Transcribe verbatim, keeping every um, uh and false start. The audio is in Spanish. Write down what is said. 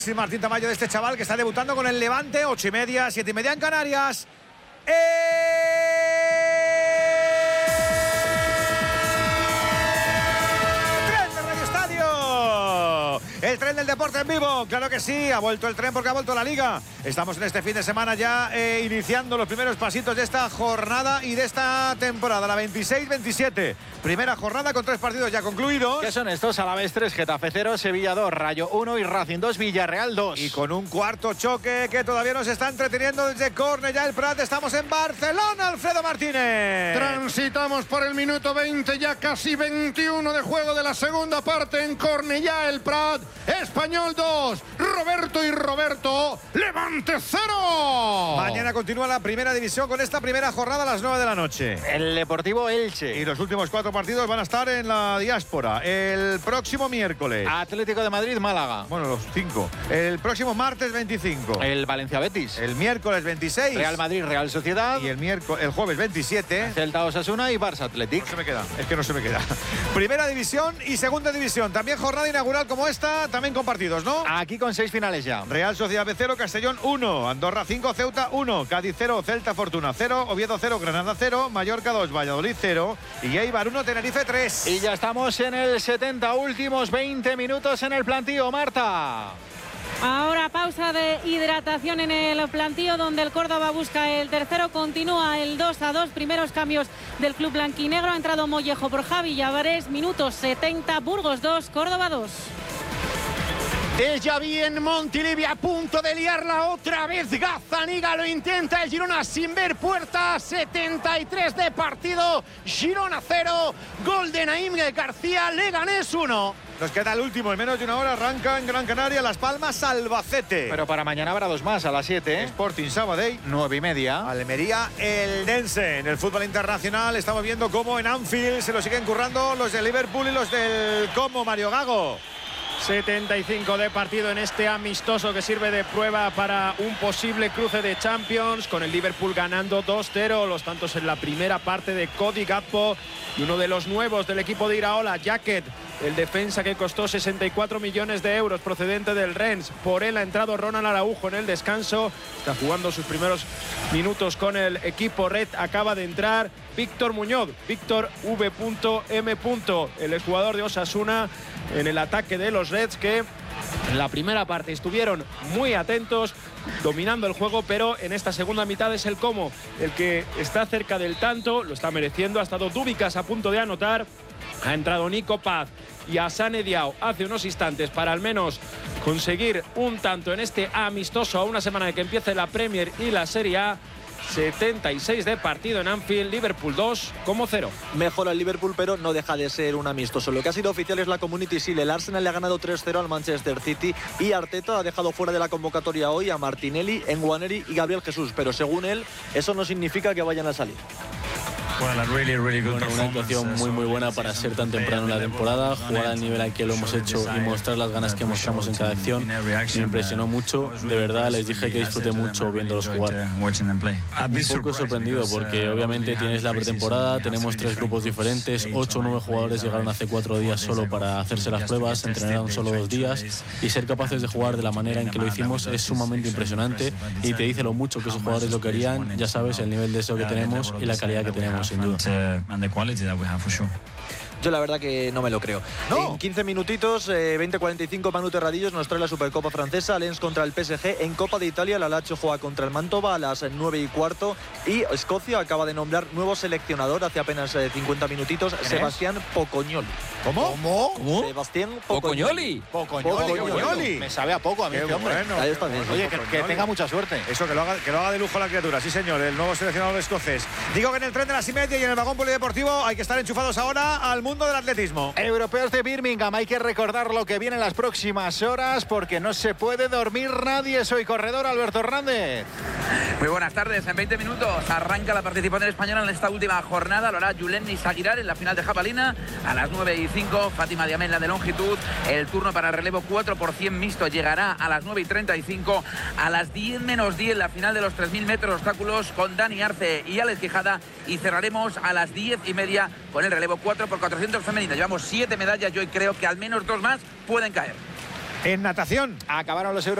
Sí, Martín Tamayo, de este chaval que está debutando con el Levante, ocho y media, siete y media en Canarias. ¡Eh! ¡Tren de Radio Estadio! El tren del deporte en vivo, claro que sí, ha vuelto el tren porque ha vuelto la Liga. Estamos en este fin de semana ya eh, iniciando los primeros pasitos de esta jornada y de esta temporada, la veintiséis veintisiete. Primera jornada con tres partidos ya concluidos. ¿Qué son estos? Alavés tres, Getafe cero, Sevilla dos, Rayo uno y Racing dos, Villarreal dos. Y con un cuarto choque que todavía nos está entreteniendo desde Cornellà el Prat. Estamos en Barcelona, Alfredo Martínez. Transitamos por el minuto veinte, ya casi veintiuno de juego de la segunda parte en Cornellà el Prat. Español dos, Roberto y Roberto, Levante cero. Mañana continúa la primera división con esta primera jornada a las nueve de la noche. El Deportivo Elche. Y los últimos cuatro partidos van a estar en la diáspora. El próximo miércoles. Atlético de Madrid, Málaga. Bueno, los cinco. El próximo martes veinticinco. El Valencia Betis. El miércoles veintiséis. Real Madrid, Real Sociedad. Y el miércoles, el jueves veintisiete. Celta Osasuna y Barça Athletic. No se me queda, es que no se me queda. Primera división y segunda división. También jornada inaugural como esta, también con partidos, ¿no? Aquí con seis finales ya. Real Sociedad B cero, Castellón uno, Andorra cinco, Ceuta uno, Cádiz cero, Celta Fortuna cero, Oviedo cero, Granada cero, Mallorca dos, Valladolid cero y Eibar uno, Tenerife tres. Y ya estamos en el setenta, últimos veinte minutos en el plantío, Marta. Ahora pausa de hidratación en el plantío donde el Córdoba busca el tercero, continúa el dos a dos, primeros cambios del club blanquinegro, ha entrado Mollejo por Javi Llavares, minutos setenta, Burgos dos, Córdoba dos. Déjà vu en Montilivi, a punto de liarla otra vez Gazzaniga, lo intenta el Girona sin ver puerta, setenta y tres de partido, Girona cero, gol de Naim García, Leganés uno. Nos queda el último, en menos de una hora arranca en Gran Canaria, Las Palmas, Albacete. Pero para mañana habrá dos más, a las siete. ¿eh? Sporting Sabadell. Nueve y media. Almería, el Dense. En el fútbol internacional estamos viendo cómo en Anfield se lo siguen currando los de Liverpool y los del Como, Mario Gago. setenta y cinco de partido en este amistoso que sirve de prueba para un posible cruce de Champions, con el Liverpool ganando dos cero, los tantos en la primera parte de Cody Gakpo y uno de los nuevos del equipo de Iraola, Jacket, el defensa que costó sesenta y cuatro millones de euros procedente del Rennes. Por él ha entrado Ronald Araujo en el descanso, está jugando sus primeros minutos con el equipo red. Acaba de entrar Víctor Muñoz, Víctor V M, el exjugador de Osasuna, en el ataque de los Reds, que en la primera parte estuvieron muy atentos, dominando el juego, pero en esta segunda mitad es el Como el que está cerca del tanto, lo está mereciendo. Ha estado Dúbicas a punto de anotar, ha entrado Nico Paz y Hassane Diao hace unos instantes para al menos conseguir un tanto en este amistoso a una semana de que empiece la Premier y la Serie A. setenta y seis de partido en Anfield, Liverpool dos, como cero. Mejora el Liverpool, pero no deja de ser un amistoso. Lo que ha sido oficial es la Community Shield. El Arsenal le ha ganado tres cero al Manchester City y Arteta ha dejado fuera de la convocatoria hoy a Martinelli, Nwaneri y Gabriel Jesús, pero según él, eso no significa que vayan a salir. Bueno, una actuación muy muy buena para ser tan temprano en la temporada, jugar al nivel al que lo hemos hecho y mostrar las ganas que mostramos en cada acción. Me impresionó mucho, de verdad les dije que disfruté mucho viéndolos jugar. Un poco sorprendido porque obviamente tienes la pretemporada, tenemos tres grupos diferentes, ocho o nueve jugadores llegaron hace cuatro días solo para hacerse las pruebas, entrenaron solo dos días y ser capaces de jugar de la manera en que lo hicimos es sumamente impresionante y te dice lo mucho que esos jugadores lo querían. Ya sabes el nivel de deseo que tenemos y la calidad que tenemos, sin duda. Yo la verdad que no me lo creo. No. En quince minutitos, eh, veinte cuarenta y cinco, Manu Terradillos nos trae la Supercopa francesa, Lens contra el P S G. En Copa de Italia, la Lazio juega contra el Mantova a las nueve y cuarto. Y Escocia acaba de nombrar nuevo seleccionador hace apenas eh, cincuenta minutitos, Sebastián Pocognoli. ¿Cómo? ¿Cómo? ¿Cómo? Sebastián Pocognoli. Pocognoli. Pocognoli. Me sabe a poco a mí, este hombre. Bueno. Ahí está bien. Oye, que, que tenga mucha suerte. Eso, que lo, haga, que lo haga de lujo la criatura. Sí, señor, el nuevo seleccionador escocés. Digo que en el tren de las y media y en el vagón polideportivo hay que estar enchufados ahora al mundo del atletismo. Europeos de Birmingham, hay que recordar lo que viene en las próximas horas porque no se puede dormir nadie. Soy corredor Alberto Hernández. Muy buenas tardes, en veinte minutos arranca la participación española en esta última jornada. Lo hará Julen Nisaguirar en la final de jabalina a las nueve y cinco, Fátima Diamé en la de longitud. El turno para el relevo cuatro por cien mixto llegará a las nueve y treinta y cinco. A las diez menos diez la final de los tres mil metros obstáculos con Dani Arce y Alex Quijada, y cerraremos a las diez y media con el relevo cuatro por cuatrocientos femenino. Llevamos siete medallas y hoy creo que al menos dos más pueden caer. En natación. Acabaron los euros.